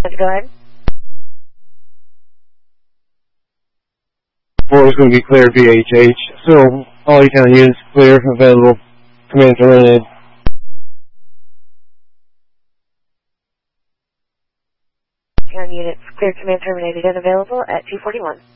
Go ahead. 4 is going to be clear BHH, so all E-Town units clear, available, command terminated. E-Town units clear, command terminated and available at 241.